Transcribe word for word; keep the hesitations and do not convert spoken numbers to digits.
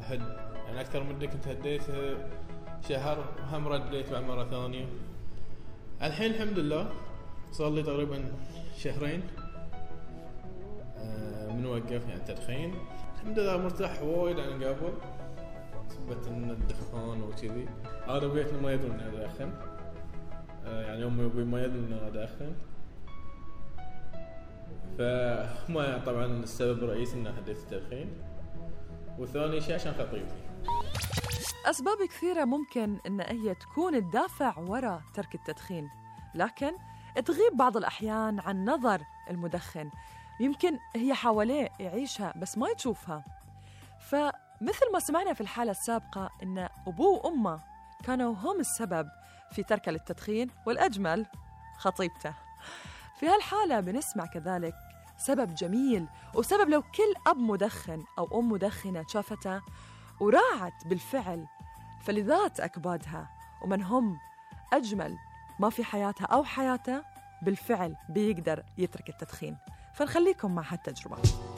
هد يعني أكثر مدة كنت هديتها شهر، هم رديت بعد مرة ثانية. الحين الحمد لله صار لي تقريبا شهرين من وقف يعني التدخين. الحمد لله مرتاح وايد عن قبل، سبت ان الدخان وكذي. انا بيتنا ما يدرون اني ادخن، يعني امي وابوي ما يدرون اني ادخن، فما طبعا السبب الرئيسي ان هديت التدخين، وثاني شيء عشان خطيبتي. اسباب كثيره ممكن ان هي تكون الدافع وراء ترك التدخين، لكن تغيب بعض الاحيان عن نظر المدخن. يمكن هي حواليه يعيشها بس ما يشوفها. فمثل ما سمعنا في الحالة السابقة إن أبوه وأمه كانوا هم السبب في ترك للتدخين، والأجمل خطيبته. في هالحالة بنسمع كذلك سبب جميل، وسبب لو كل أب مدخن أو أم مدخنة شافته وراعت بالفعل فلذات أكبادها ومن هم أجمل ما في حياتها أو حياته بالفعل بيقدر يترك التدخين. فنخليكم مع هالتجربة.